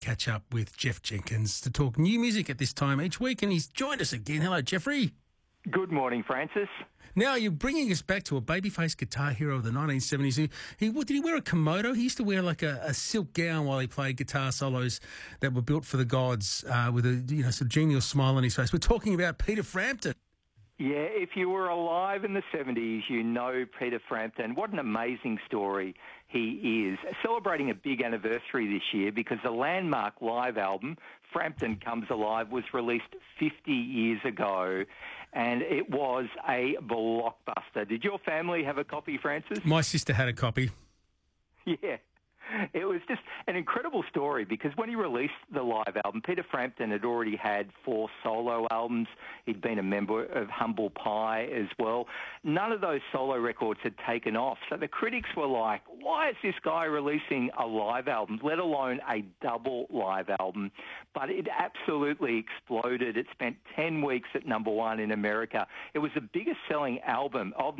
catch up with Geoff Jenkins to talk new music at this time each week, and he's joined us again. Hello, Jeffrey. Good morning, Francis. Now, you're bringing us back to a babyface guitar hero of the 1970s. Did he wear a Komodo? He used to wear like a silk gown while he played guitar solos that were built for the gods with a sort of genial smile on his face. We're talking about Peter Frampton. Yeah, if you were alive in the 70s, you know Peter Frampton. What an amazing story he is. Celebrating a big anniversary this year because the landmark live album, Frampton Comes Alive, was released 50 years ago, and it was a blockbuster. Did your family have a copy, Francis? My sister had a copy. Yeah. It was just an incredible story because when he released the live album, Peter Frampton had already had 4 solo albums. He'd been a member of Humble Pie as well. None of those solo records had taken off. So the critics were like, why is this guy releasing a live album, let alone a double live album? But it absolutely exploded. It spent 10 weeks at #1 in America. It was the biggest selling album of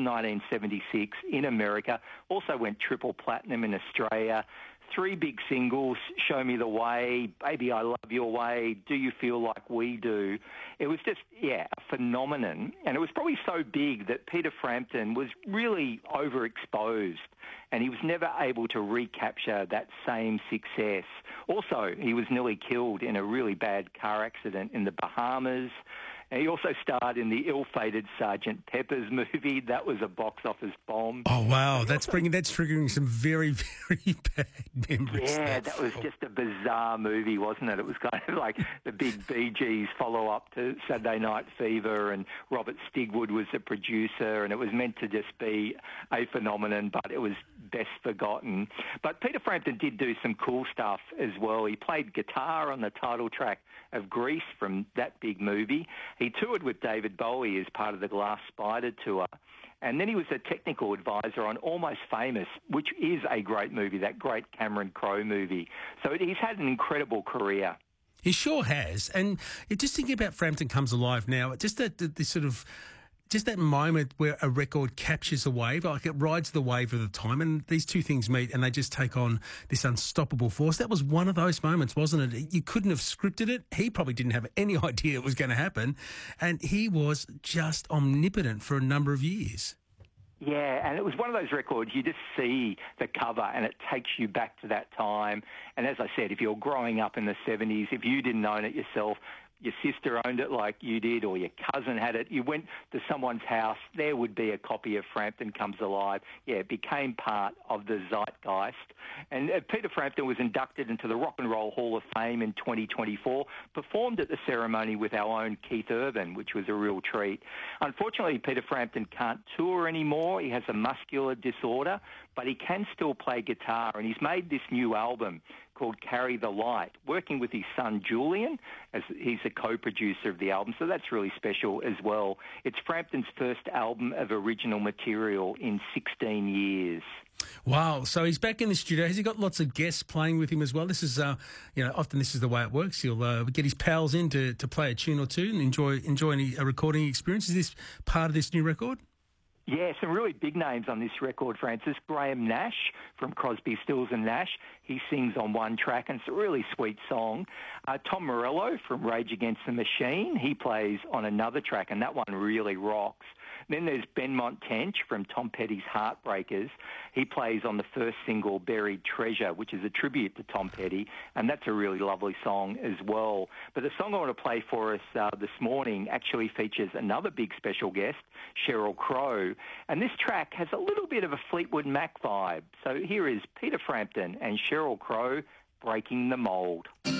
1976 in America. Also went triple platinum in Australia. 3 big singles, Show Me the Way, Baby I Love Your Way, Do You Feel Like We Do. It was just, a phenomenon. And it was probably so big that Peter Frampton was really overexposed and he was never able to recapture that same success. Also, he was nearly killed in a really bad car accident in the Bahamas. And he also starred in the ill-fated Sgt. Pepper's movie. That was a box office bomb. Oh, wow. That's triggering some very, very bad memories. Yeah, that was just a bizarre movie, wasn't it? It was kind of like the big Bee Gees follow-up to Saturday Night Fever, and Robert Stigwood was the producer, and it was meant to just be a phenomenon, but it was best forgotten. But Peter Frampton did do some cool stuff as well. He played guitar on the title track of Grease from that big movie. He toured with David Bowie as part of the Glass Spider tour. And then he was a technical advisor on Almost Famous, which is a great movie, that great Cameron Crowe movie. So he's had an incredible career. He sure has. And just thinking about Frampton Comes Alive now, just that moment where a record captures a wave, like it rides the wave of the time, and these two things meet and they just take on this unstoppable force. That was one of those moments, wasn't it? You couldn't have scripted it. He probably didn't have any idea it was going to happen, and he was just omnipotent for a number of years. Yeah, and it was one of those records, you just see the cover and it takes you back to that time. And as I said, if you're growing up in the 70s, if you didn't own it yourself, your sister owned it like you did, or your cousin had it, you went to someone's house, there would be a copy of Frampton Comes Alive. Yeah, it became part of the zeitgeist. And Peter Frampton was inducted into the Rock and Roll Hall of Fame in 2024, performed at the ceremony with our own Keith Urban, which was a real treat. Unfortunately, Peter Frampton can't tour anymore. He has a muscular disorder, but he can still play guitar, and he's made this new album called Carry the Light, working with his son Julian, as he's a co-producer of the album, so that's really special as well. It's Frampton's first album of original material in 16 years. Wow, so he's back in the studio. Has he got lots of guests playing with him as well? This is, often this is the way it works. He'll get his pals in to play a tune or two and enjoy a recording experience. Is this part of this new record? Yeah, some really big names on this record, Francis. Graham Nash from Crosby, Stills and Nash. He sings on one track, and it's a really sweet song. Tom Morello from Rage Against the Machine. He plays on another track, and that one really rocks. Then there's Benmont Tench from Tom Petty's Heartbreakers. He plays on the first single, Buried Treasure, which is a tribute to Tom Petty, and that's a really lovely song as well. But the song I want to play for us this morning actually features another big special guest, Sheryl Crow, and this track has a little bit of a Fleetwood Mac vibe. So here is Peter Frampton and Sheryl Crow, Breaking the Mold.